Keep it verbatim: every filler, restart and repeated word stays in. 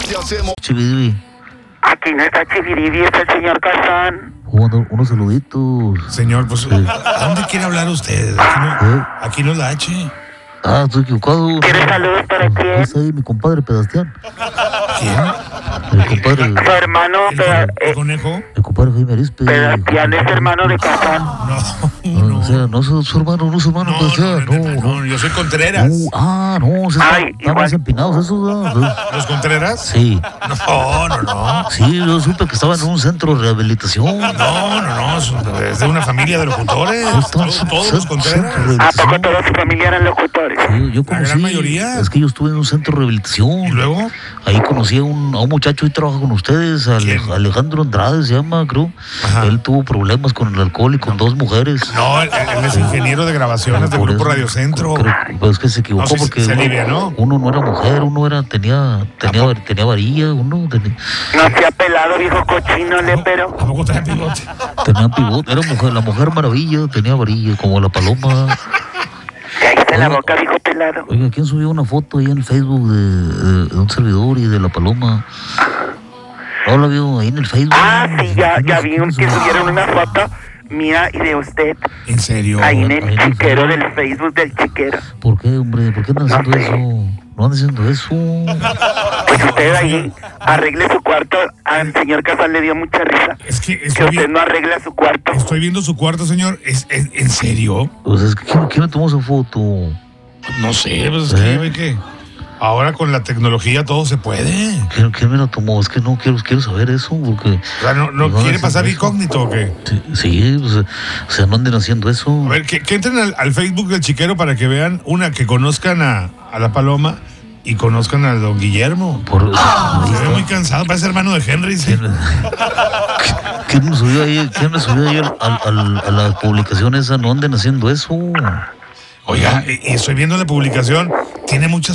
si hacemos. Chibiribi. Aquí no está Chibiribi, está el señor Kazán. Uno- unos saluditos. Señor, pues, ¿a dónde quiere hablar usted? Aquí no, ¿Eh? aquí no es la H. Ah, estoy equivocado. ¿Quiere saludos para quién? Es ahí mi compadre Pedastián. ¿Quién? Mi compadre, Su hermano, ¿El, Peda- con- el eh, conejo? mi compadre Jaime Arispe. Pedastián es hermano de Kazán. No, No, no. o sea, no es su hermano, no es su hermano, No, Pedastián. no, neta, No, no. no, yo soy Contreras. No, ah, no, o sea, Ay, están igual. más empinados esos, ¿verdad? ¿Los Contreras? Sí, No, no, no. sí, yo supe que estaban en un centro de rehabilitación. No, no, no, es es de una familia de locutores. Están- Todos, todos centro- los Contreras. centro de ¿A poco rehabilitación. toda su familia eran locutores? Sí, yo conocí, gran mayoría. Es que yo estuve en un centro de rehabilitación. ¿Y luego? Ahí conocí a un, a un muchacho y trabaja con ustedes, Ale- ¿Quién? Alejandro Andrade se llama, creo. Ajá. Él tuvo problemas con el alcohol y con dos mujeres. No, él, él es ingeniero de grabaciones del Por Grupo eso, Radio Centro. creo- pues que se equivocó No, sí, porque se uno, alivianó. uno no era mujer, uno era tenía tenía, poco? tenía varilla, uno tenía, No se ha pelado, viejo cochino, lepero. ¿A poco trae pilote? tenía pivote, era mujer, la mujer maravilla, tenía varilla, como la paloma. Cállate la Oiga. boca, viejo pelado. Oiga, ¿quién subió una foto ahí en el Facebook de, de- de un servidor y de la paloma? No la vio ahí en el Facebook. Ah, sí, ya, ¿Quién ya es- vi quién un es que su- subieron una foto mía y de usted. ¿En serio? Ahí en ahí el en el chiquero Facebook. del Facebook del chiquero. ¿Por qué, hombre? ¿Por qué andan No haciendo sé. eso? No andan haciendo eso. Pues usted ahí arregle su cuarto. Al señor Kazán le dio mucha risa. Es que Que estoy, usted vi- no arregla su cuarto. estoy viendo su cuarto, señor. ¿Es, es- en serio? Pues es que, ¿quién, quién me tomó esa foto? No sé, pues es que ¿Eh? ya ve que ahora con la tecnología todo se puede. ¿Quién, quién me la tomó? Es que no quiero, quiero saber eso, porque... O sea, ¿no, no Pues, quiere sí, pasar eso. incógnito o qué? Sí, sí, pues, o sea, no anden haciendo eso. A ver, que, que entren al, al Facebook del chiquero para que vean, una, que conozcan a, a la Paloma y conozcan a don Guillermo. Por, ahí Se ve está. muy cansado, parece hermano de Henry. Sí. ¿Quién, quién me subió ahí, quién me subió ahí al- al- al- a la publicación esa? No anden haciendo eso. Oiga, y, y estoy viendo la publicación, tiene muchas